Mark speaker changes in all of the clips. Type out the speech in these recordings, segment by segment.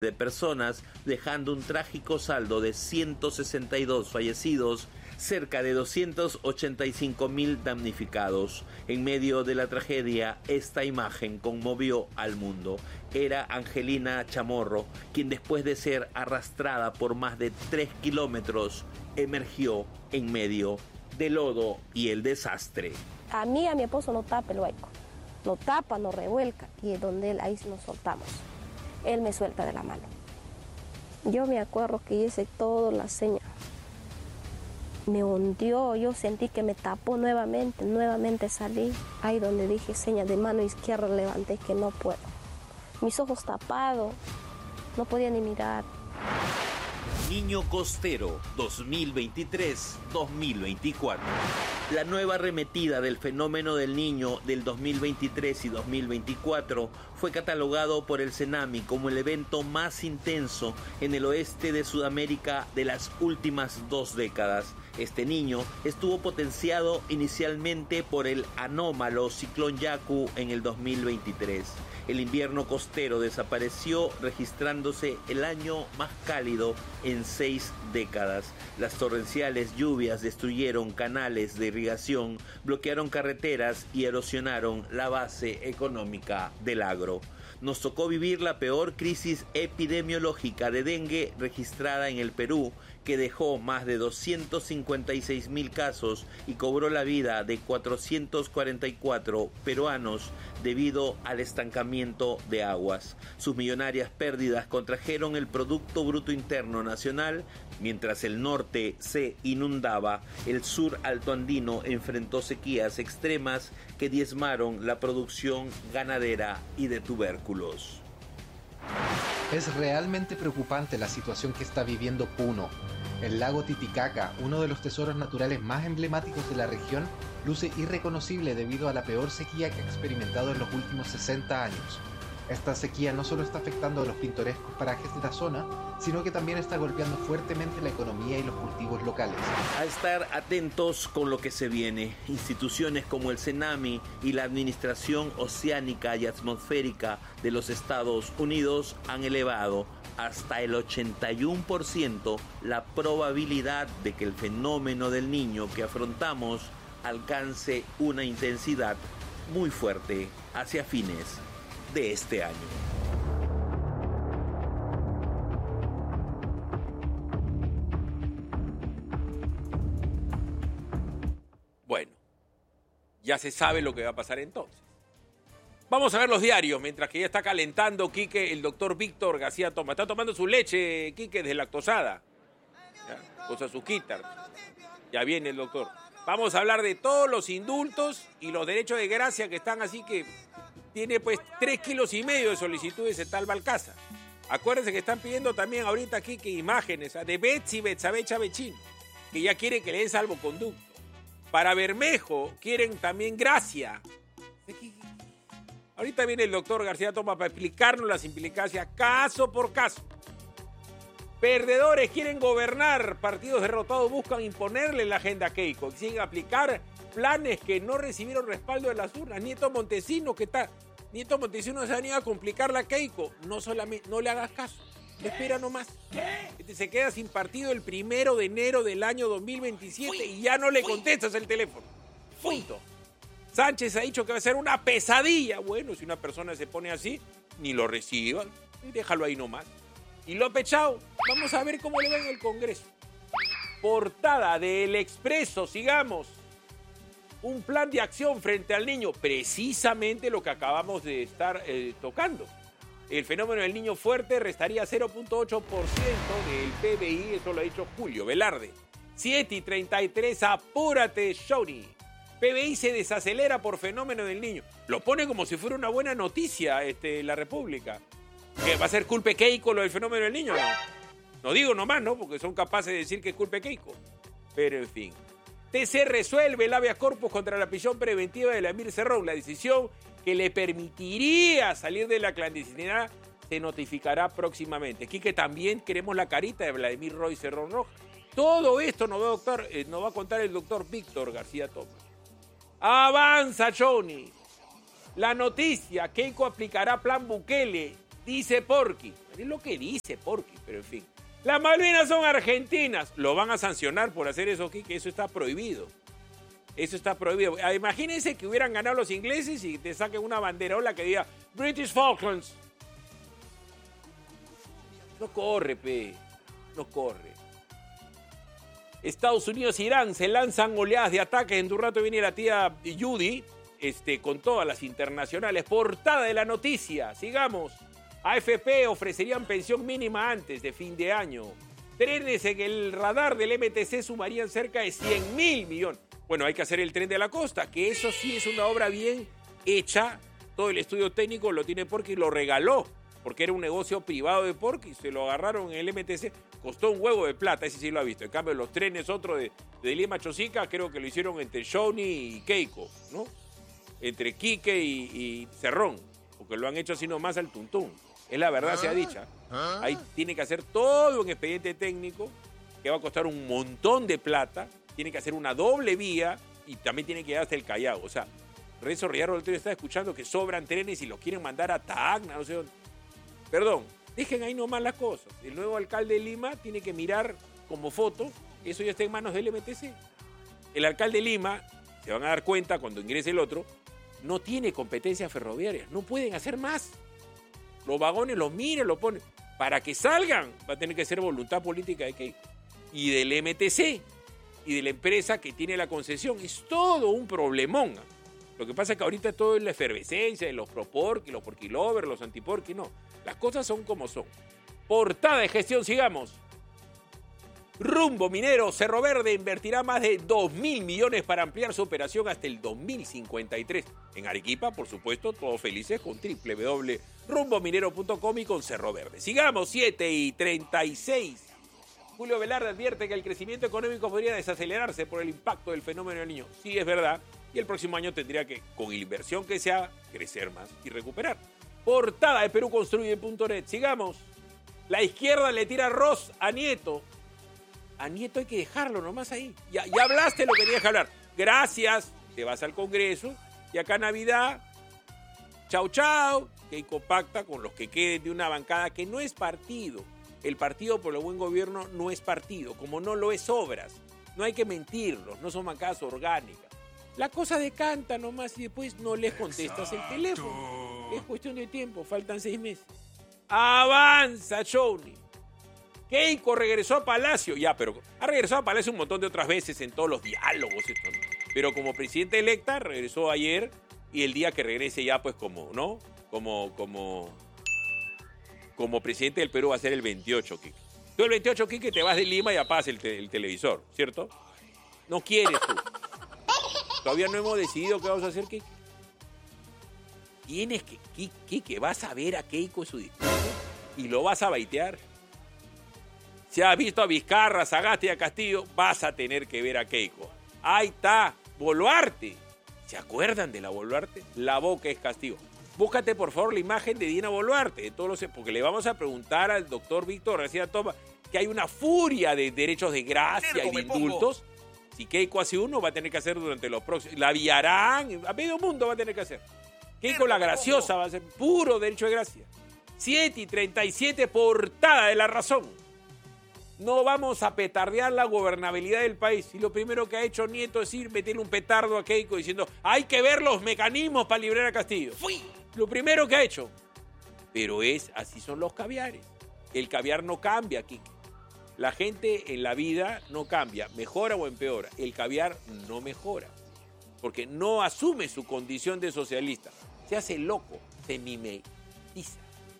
Speaker 1: de personas, dejando un trágico saldo de 162 fallecidos, cerca de 285.000 damnificados. En medio de la tragedia, esta imagen conmovió al mundo. Era Angelina Chamorro, quien después de ser arrastrada por más de 3 kilómetros, emergió en medio del lodo y el desastre.
Speaker 2: A mí, a mi esposo no tapa el hueco, no tapa, no revuelca, y es donde ahí nos soltamos. Él me suelta de la mano. Yo me acuerdo que hice toda la seña. Me hundió, yo sentí que me tapó nuevamente salí. Ahí donde dije seña de mano izquierda, levanté que no puedo. Mis ojos tapados, no podía ni mirar.
Speaker 1: Niño Costero 2023-2024. La nueva arremetida del fenómeno del niño del 2023 y 2024 fue catalogado por el CENAMI como el evento más intenso en el oeste de Sudamérica de las últimas 2 décadas. Este niño estuvo potenciado inicialmente por el anómalo ciclón Yaku en el 2023. El invierno costero desapareció, registrándose el año más cálido en 6 décadas. Las torrenciales lluvias destruyeron canales de irrigación, bloquearon carreteras y erosionaron la base económica del agro. Nos tocó vivir la peor crisis epidemiológica de dengue registrada en el Perú, que dejó más de 256.000 casos y cobró la vida de 444 peruanos debido al estancamiento de aguas. Sus millonarias pérdidas contrajeron el Producto Bruto Interno Nacional. Mientras el norte se inundaba, el sur altoandino enfrentó sequías extremas que diezmaron la producción ganadera y de tubérculos.
Speaker 3: Es realmente preocupante la situación que está viviendo Puno. El lago Titicaca, uno de los tesoros naturales más emblemáticos de la región, luce irreconocible debido a la peor sequía que ha experimentado en los últimos 60 años. Esta sequía no solo está afectando a los pintorescos parajes de la zona, sino que también está golpeando fuertemente la economía y los cultivos locales.
Speaker 1: A estar atentos con lo que se viene. Instituciones como el CENAMI y la Administración Oceánica y Atmosférica de los Estados Unidos han elevado hasta el 81% la probabilidad de que el fenómeno del niño que afrontamos alcance una intensidad muy fuerte hacia fines de este año.
Speaker 4: Bueno, ya se sabe lo que va a pasar entonces. Vamos a ver los diarios, mientras que ya está calentando Quique, el doctor Víctor García Toma. Está tomando su leche, Quique, deslactosada, con su azuquita. Ya viene el doctor. Vamos a hablar de todos los indultos y los derechos de gracia que están así que tiene pues 3,5 kilos de solicitudes de tal Balcaza. Acuérdense que están pidiendo también ahorita aquí que imágenes de Betsy Betsabe Chavechín, que ya quieren que le den salvoconducto. Para Bermejo quieren también gracia. Ahorita viene el doctor García Toma para explicarnos las implicancias caso por caso. Perdedores quieren gobernar, partidos derrotados buscan imponerle la agenda a Keiko, exigen aplicar planes que no recibieron respaldo de las urnas. Nieto Montesinos se ha ido a complicar la Keiko. No le hagas caso, espera nomás. Se queda sin partido el 1 de enero del año 2027 y ya no le contestas el teléfono. Punto. Sánchez ha dicho que va a ser una pesadilla. Bueno, si una persona se pone así, ni lo reciban, déjalo ahí nomás. Y López Chao, vamos a ver cómo le va en el Congreso. Portada del Expreso, sigamos. Un plan de acción frente al niño, precisamente lo que acabamos de estar tocando. El fenómeno del niño fuerte restaría 0.8% del PBI, eso lo ha dicho Julio Velarde. 7:33, apúrate, Shawnee. PBI se desacelera por fenómeno del niño. Lo pone como si fuera una buena noticia la República. ¿Que va a ser culpa Keiko lo del fenómeno del niño? No digo nomás, ¿no? Porque son capaces de decir que es culpa Keiko. Pero en fin. TC resuelve el habeas corpus contra la prisión preventiva de la Emir Cerrón. La decisión que le permitiría salir de la clandestinidad se notificará próximamente. Aquí que también queremos la carita de Vladimir Roy Cerrón Roja. Todo esto nos va a contar el doctor Víctor García Toma. Avanza, Johnny. La noticia, Keiko aplicará plan Bukele. Dice Porky. Es lo que dice Porky, pero en fin. Las Malvinas son argentinas. Lo van a sancionar por hacer eso aquí, que eso está prohibido. Eso está prohibido. Imagínense que hubieran ganado los ingleses y te saquen una banderola que diga British Falklands. No corre, pe. No corre. Estados Unidos e Irán se lanzan oleadas de ataques. En un rato viene la tía Judy con todas las internacionales. Portada de la noticia. Sigamos. AFP ofrecerían pensión mínima antes de fin de año. Trenes en el radar del MTC sumarían cerca de 100.000 millones. Bueno, hay que hacer el tren de la costa, que eso sí es una obra bien hecha. Todo el estudio técnico lo tiene Porky y lo regaló, porque era un negocio privado de Porky. Se lo agarraron en el MTC. Costó un huevo de plata, ese sí lo ha visto. En cambio, los trenes otros de Lima a Chosica, creo que lo hicieron entre Shawnee y Keiko, ¿no? Entre Quique y Cerrón, porque lo han hecho así nomás al tuntún. Es la verdad, sea dicha. Ahí tiene que hacer todo un expediente técnico que va a costar un montón de plata. Tiene que hacer una doble vía y también tiene que llegar hasta el Callao. O sea, Renzo Riyardo el otro día está escuchando que sobran trenes y los quieren mandar a Tacna, no sé dónde. Perdón, dejen ahí nomás las cosas. El nuevo alcalde de Lima tiene que mirar como foto, eso ya está en manos del MTC. El alcalde de Lima, se van a dar cuenta cuando ingrese el otro, no tiene competencias ferroviarias, no pueden hacer más. Los vagones los miren, los ponen. Para que salgan, va a tener que ser voluntad política de Keiko. Y del MTC, y de la empresa que tiene la concesión. Es todo un problemón. Lo que pasa es que ahorita todo es la efervescencia de los pro-Porky, los Porky Lovers, los anti-Porky. No, las cosas son como son. Portada de gestión, sigamos. Rumbo Minero, Cerro Verde invertirá más de 2.000 millones para ampliar su operación hasta el 2053. En Arequipa, por supuesto, todos felices con www.rumbominero.com y con Cerro Verde. Sigamos, 7:36. Julio Velarde advierte que el crecimiento económico podría desacelerarse por el impacto del fenómeno del Niño. Sí, es verdad. Y el próximo año tendría que, con la inversión que sea, crecer más y recuperar. Portada de PeruConstruye.net. Sigamos. La izquierda le tira arroz a Nieto. A Nieto hay que dejarlo nomás ahí. Ya hablaste lo que tenías que hablar. Gracias. Te vas al Congreso. Y acá Navidad. Chau, chau. Keiko pacta con los que queden de una bancada que no es partido. El Partido por el Buen Gobierno no es partido, como no lo es Obras. No hay que mentirlos, no son bancadas orgánicas. La cosa decanta nomás y después no les contestas el teléfono. Es cuestión de tiempo, faltan 6 meses. Avanza, Shawnee. Keiko regresó a Palacio. Ya, pero ha regresado a Palacio un montón de otras veces en todos los diálogos. Pero como presidenta electa regresó ayer y el día que regrese ya pues como, ¿no? Como presidente del Perú va a ser el 28, Quique. Tú el 28, Quique, te vas de Lima y apagas el televisor, ¿cierto? No quieres tú. Todavía no hemos decidido qué vamos a hacer, Quique. Tienes que, Quique, vas a ver a Keiko en su discurso y lo vas a baitear. Si has visto a Vizcarra, Sagasti y a Castillo, vas a tener que ver a Keiko. Ahí está, Boluarte. ¿Se acuerdan de la Boluarte? La boca es castigo. Búscate, por favor, la imagen de Dina Boluarte, de todos los, porque le vamos a preguntar al doctor Víctor García Toma que hay una furia de derechos de gracia y de indultos. Si Keiko hace uno, va a tener que hacer durante los próximos. La Villarán, a medio mundo va a tener que hacer. Keiko la graciosa va a ser puro derecho de gracia. 7:37, portada de La Razón. No vamos a petardear la gobernabilidad del país. Y lo primero que ha hecho Nieto es ir meterle un petardo a Keiko diciendo hay que ver los mecanismos para librar a Castillo. ¡Fui! Lo primero que ha hecho. Pero así son los caviares. El caviar no cambia, Quique. La gente en la vida no cambia, mejora o empeora. El caviar no mejora. Porque no asume su condición de socialista. Se hace loco, se mimetiza.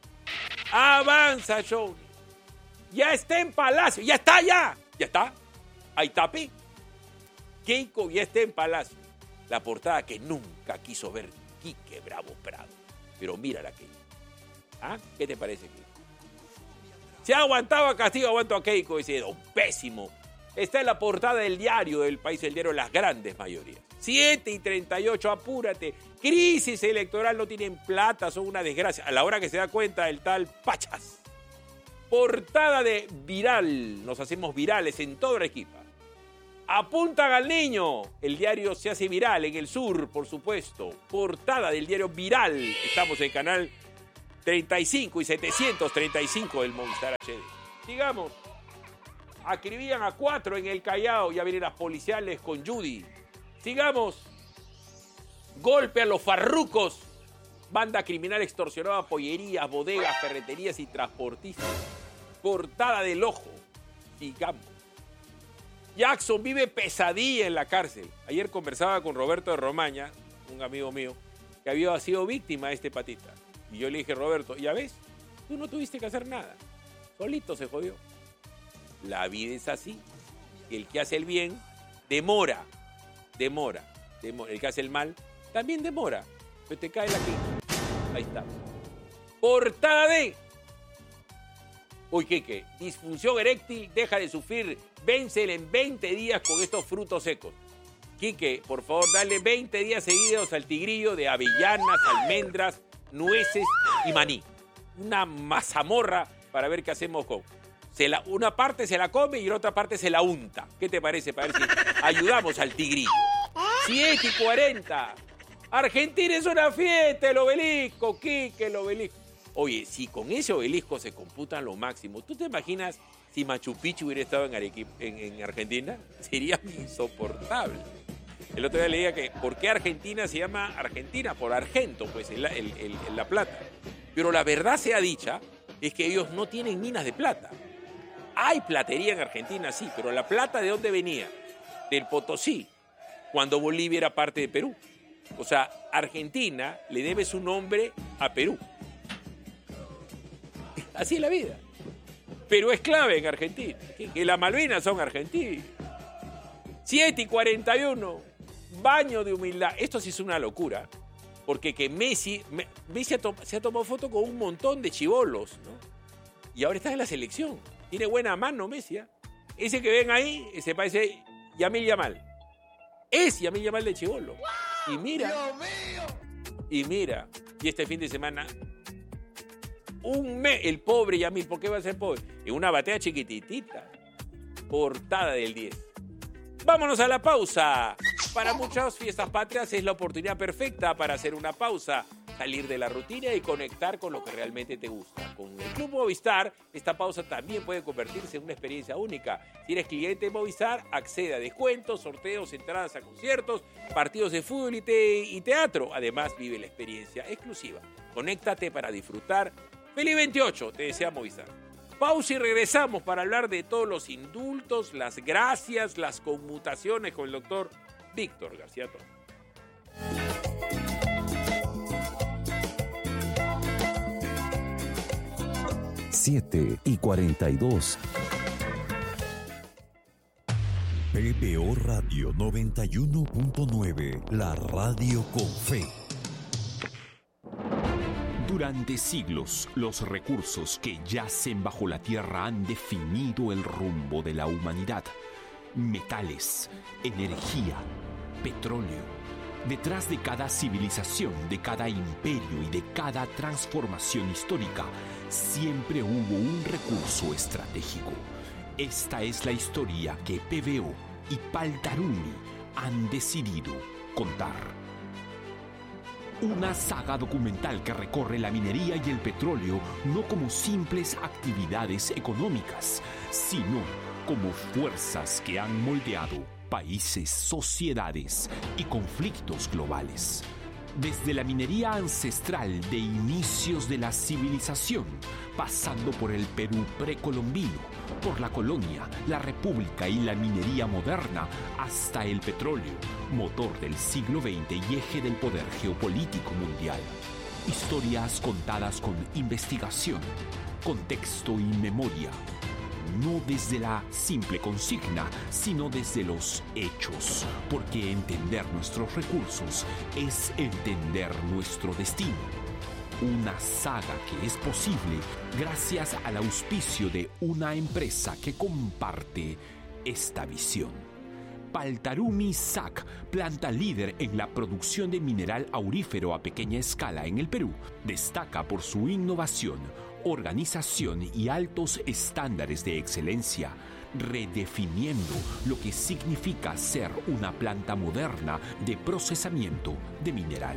Speaker 4: Avanza, Shawnee. Ya está en Palacio, ya está, ya está. Ahí tape. Keiko ya está en Palacio. La portada que nunca quiso ver Quique Bravo Prado. Pero mírala, Keiko. ¿Ah? ¿Qué te parece, Keiko? Si ha aguantado a Castillo, aguanto a Keiko. Dice, pésimo. Está en la portada del diario del país, el diario de las grandes mayorías. 7:38, apúrate. Crisis electoral, no tienen plata, son una desgracia. A la hora que se da cuenta el tal Pachas. Portada de Viral. Nos hacemos virales en toda Arequipa. Apuntan al niño. El diario se hace viral en el sur, por supuesto. Portada del diario Viral. Estamos en el canal 35 y 735 del Movistar HD. Sigamos. Acribían a 4 en el Callao. Ya vienen las policiales con Judy. Sigamos. Golpe a los farrucos. Banda criminal extorsionaba pollerías, bodegas, ferreterías y transportistas. Cortada del ojo. Sigamos. Jackson vive pesadilla en la cárcel. Ayer conversaba con Roberto de Romaña, un amigo mío, que había sido víctima de este patita. Y yo le dije, Roberto, ya ves, tú no tuviste que hacer nada. Solito se jodió. La vida es así. El que hace el bien, demora. El que hace el mal, también demora. Pero te cae la crisis. Ahí está. Portada de... Uy, Quique, disfunción eréctil, deja de sufrir. Vénsela en 20 días con estos frutos secos. Quique, por favor, dale 20 días seguidos al tigrillo de avellanas, almendras, nueces y maní. Una mazamorra para ver qué hacemos con... Una parte se la come y la otra parte se la unta. ¿Qué te parece? Para ver si ayudamos al tigrillo. 7:40. Argentina es una fiesta, el obelisco, Quique, el obelisco. Oye, si con ese obelisco se computan lo máximo, ¿tú te imaginas si Machu Picchu hubiera estado en Argentina? Sería insoportable. El otro día leía que ¿por qué Argentina se llama Argentina? Por Argento, pues, en La Plata. Pero la verdad sea dicha, es que ellos no tienen minas de plata. Hay platería en Argentina, sí, pero la plata ¿de dónde venía? Del Potosí, cuando Bolivia era parte de Perú. O sea, Argentina le debe su nombre a Perú. Así es la vida. Perú es clave en Argentina. Que las Malvinas son argentinas. 7:41. Baño de humildad. Esto sí es una locura. Porque que Messi se ha tomado foto con un montón de chibolos, ¿no? Y ahora está en la selección. Tiene buena mano Messi, ¿eh? Ese que ven ahí, se parece Yamil Yamal. Es Yamil Yamal de chibolo. Y mira. ¡Dios mío! Y mira. Y este fin de semana... el pobre Yamil, ¿por qué va a ser pobre? En una batea chiquititita. Portada del 10. Vámonos a la pausa. Para muchas fiestas patrias es la oportunidad perfecta para hacer una pausa, salir de la rutina y conectar con lo que realmente te gusta. Con el Club Movistar, esta pausa también puede convertirse en una experiencia única. Si eres cliente de Movistar, accede a descuentos, sorteos, entradas a conciertos, partidos de fútbol y teatro. Además, vive la experiencia exclusiva. Conéctate para disfrutar. Feliz 28, te desea Movistar. Pausa y regresamos para hablar de todos los indultos, las gracias, las conmutaciones con el doctor Víctor García Toro.
Speaker 5: 7:42. PPO Radio 91.9, la radio con fe. Durante siglos, los recursos que yacen bajo la tierra han definido el rumbo de la humanidad. Metales, energía, petróleo. Detrás de cada civilización, de cada imperio y de cada transformación histórica, siempre hubo un recurso estratégico. Esta es la historia que PBO y Paltarumi han decidido contar. Una saga documental que recorre la minería y el petróleo no como simples actividades económicas, sino como fuerzas que han moldeado países, sociedades y conflictos globales. Desde la minería ancestral de inicios de la civilización, pasando por el Perú precolombino, por la colonia, la república y la minería moderna, hasta el petróleo, motor del siglo XX y eje del poder geopolítico mundial. Historias contadas con investigación, contexto y memoria. No desde la simple consigna, sino desde los hechos, porque entender nuestros recursos es entender nuestro destino. Una saga que es posible gracias al auspicio de una empresa que comparte esta visión. Paltarumi SAC, planta líder en la producción de mineral aurífero a pequeña escala en el Perú, destaca por su innovación, organización y altos estándares de excelencia, redefiniendo lo que significa ser una planta moderna de procesamiento de mineral.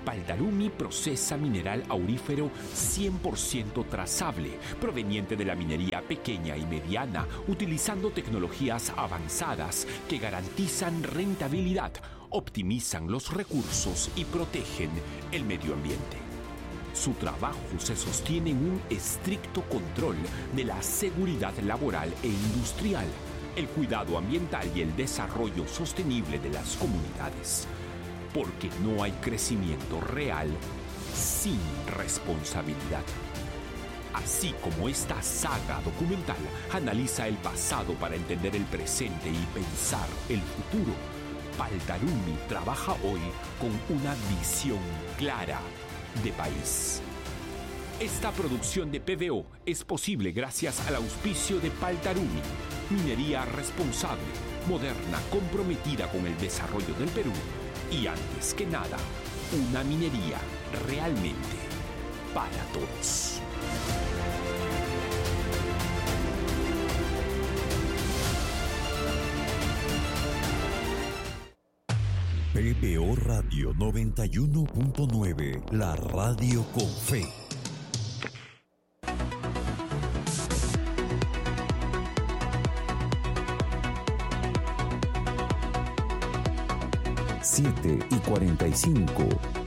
Speaker 5: Paldarumi procesa mineral aurífero 100% trazable, proveniente de la minería pequeña y mediana, utilizando tecnologías avanzadas que garantizan rentabilidad, optimizan los recursos y protegen el medio ambiente. Su trabajo se sostiene en un estricto control de la seguridad laboral e industrial, el cuidado ambiental y el desarrollo sostenible de las comunidades. Porque no hay crecimiento real sin responsabilidad. Así como esta saga documental analiza el pasado para entender el presente y pensar el futuro, Paldarumi trabaja hoy con una visión clara de país. Esta producción de PBO es posible gracias al auspicio de Paldarumi, minería responsable, moderna, comprometida con el desarrollo del Perú y, antes que nada, una minería realmente para todos.
Speaker 6: PBO Radio 91.9, la radio con fe. Siete y 45.